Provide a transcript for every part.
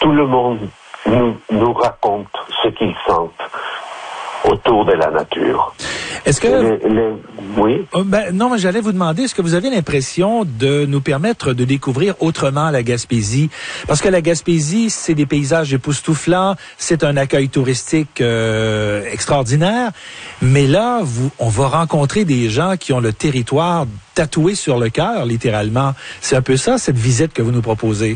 tout le monde nous raconte ce qu'ils sentent autour de la nature. Est-ce que oui? Non, mais j'allais vous demander, est-ce que vous avez l'impression de nous permettre de découvrir autrement la Gaspésie? Parce que la Gaspésie, c'est des paysages époustouflants, c'est un accueil touristique extraordinaire, mais là, on va rencontrer des gens qui ont le territoire tatoué sur le cœur, littéralement. C'est un peu ça, cette visite que vous nous proposez.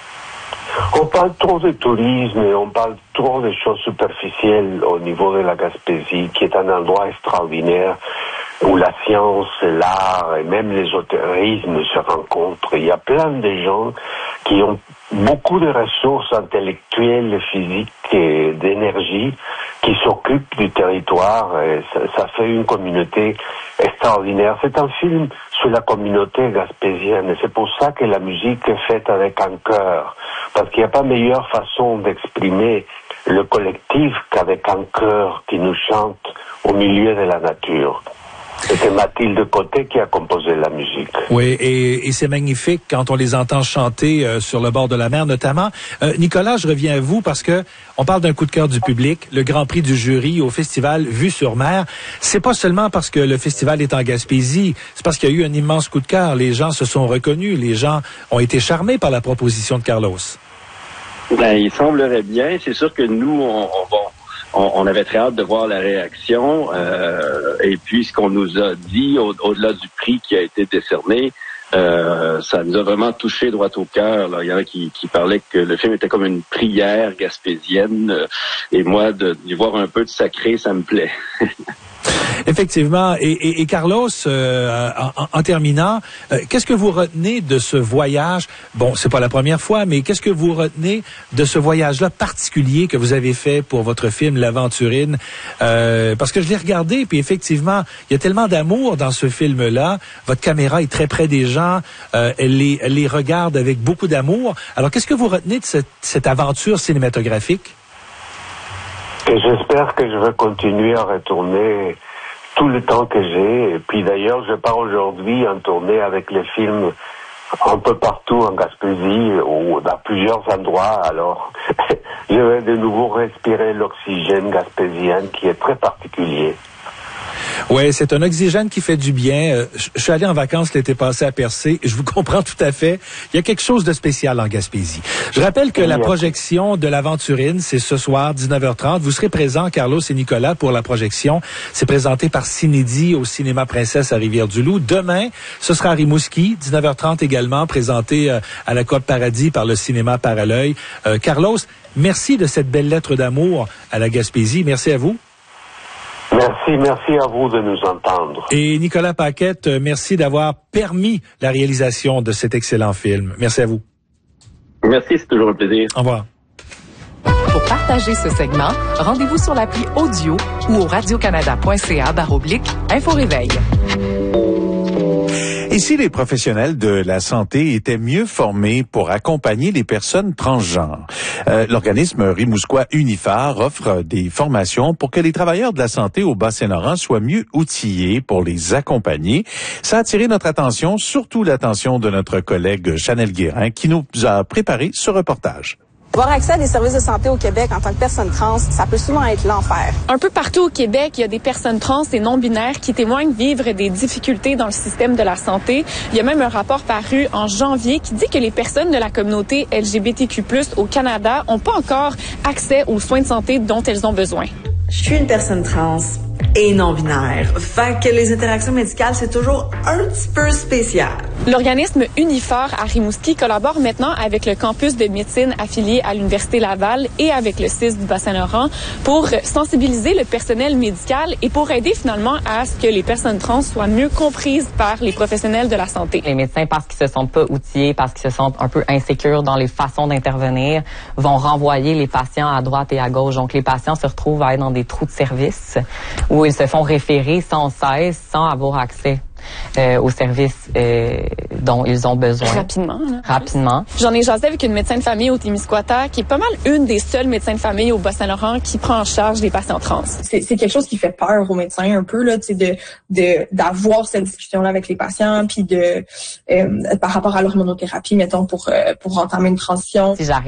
On parle trop de tourisme et on parle trop de choses superficielles au niveau de la Gaspésie, qui est un endroit extraordinaire où la science, l'art et même l'ésotérisme se rencontrent. Il y a plein de gens qui ont beaucoup de ressources intellectuelles, physiques et d'énergie qui s'occupent du territoire. Et ça fait une communauté extraordinaire. C'est un film sur la communauté gaspésienne et c'est pour ça que la musique est faite avec un cœur. Parce qu'il n'y a pas meilleure façon d'exprimer le collectif qu'avec un cœur qui nous chante au milieu de la nature. C'était Mathilde Côté qui a composé la musique. Oui, et c'est magnifique quand on les entend chanter sur le bord de la mer, notamment. Nicolas, je reviens à vous parce que on parle d'un coup de cœur du public, le Grand Prix du jury au festival Vue sur mer. C'est pas seulement parce que le festival est en Gaspésie, c'est parce qu'il y a eu un immense coup de cœur. Les gens se sont reconnus, les gens ont été charmés par la proposition de Carlos. Ben, il semblerait bien. C'est sûr que nous, on avait très hâte de voir la réaction. Et puis, ce qu'on nous a dit, au-delà du prix qui a été décerné, ça nous a vraiment touché droit au cœur. Il y en a qui parlaient que le film était comme une prière gaspésienne. Et moi, d'y voir un peu de sacré, ça me plaît. Effectivement. Et Carlos, en terminant, qu'est-ce que vous retenez de ce voyage? Bon, c'est pas la première fois, mais qu'est-ce que vous retenez de ce voyage-là particulier que vous avez fait pour votre film L'Aventurine? Parce que je l'ai regardé, puis effectivement, il y a tellement d'amour dans ce film-là. Votre caméra est très près des gens. Elle les regarde avec beaucoup d'amour. Alors, qu'est-ce que vous retenez de cette aventure cinématographique? Et j'espère que je vais continuer à retourner tout le temps que j'ai. Et puis d'ailleurs, je pars aujourd'hui en tournée avec les films un peu partout en Gaspésie ou dans plusieurs endroits. Alors, je vais de nouveau respirer l'oxygène gaspésien qui est très particulier. Oui, c'est un oxygène qui fait du bien. Je suis allé en vacances l'été passé à Percé. Je vous comprends tout à fait. Il y a quelque chose de spécial en Gaspésie. Je rappelle que la projection de l'Aventurine, c'est ce soir, 19h30. Vous serez présents, Carlos et Nicolas, pour la projection. C'est présenté par Cinédi au Cinéma Princesse à Rivière-du-Loup. Demain, ce sera à Rimouski, 19h30 également, présenté à la Côte Paradis par le Cinéma Parallœil. Carlos, merci de cette belle lettre d'amour à la Gaspésie. Merci à vous. Merci à vous de nous entendre. Et Nicolas Paquette, merci d'avoir permis la réalisation de cet excellent film. Merci à vous. Merci, c'est toujours un plaisir. Au revoir. Pour partager ce segment, rendez-vous sur l'appli Audio ou au radiocanada.ca/info-réveil. Et si les professionnels de la santé étaient mieux formés pour accompagner les personnes transgenres? L'organisme rimouskois Uniphar offre des formations pour que les travailleurs de la santé au Bas-Saint-Laurent soient mieux outillés pour les accompagner. Ça a attiré notre attention, surtout l'attention de notre collègue Chanel Guérin, qui nous a préparé ce reportage. Avoir accès à des services de santé au Québec en tant que personne trans, ça peut souvent être l'enfer. Un peu partout au Québec, il y a des personnes trans et non-binaires qui témoignent vivre des difficultés dans le système de la santé. Il y a même un rapport paru en janvier qui dit que les personnes de la communauté LGBTQ+ au Canada n'ont pas encore accès aux soins de santé dont elles ont besoin. Je suis une personne trans et non-binaire. Fait que les interactions médicales, c'est toujours un petit peu spécial. L'organisme Uniphar à Rimouski collabore maintenant avec le campus de médecine affilié à l'Université Laval et avec le CIS du Bas-Saint-Laurent pour sensibiliser le personnel médical et pour aider finalement à ce que les personnes trans soient mieux comprises par les professionnels de la santé. Les médecins, parce qu'ils se sentent pas outillés, parce qu'ils se sentent un peu insécures dans les façons d'intervenir, vont renvoyer les patients à droite et à gauche. Donc, les patients se retrouvent à être dans des trous de service où ils se font référer sans cesse, sans avoir accès aux services dont ils ont besoin. Rapidement. J'en ai jasé avec une médecin de famille au Témiscouata qui est pas mal une des seules médecins de famille au Bas-Saint-Laurent qui prend en charge les patients trans. C'est quelque chose qui fait peur aux médecins un peu là, tu sais, d'avoir cette discussion-là avec les patients, puis par rapport à l'hormonothérapie, mettons, pour entamer une transition. Si j'arrive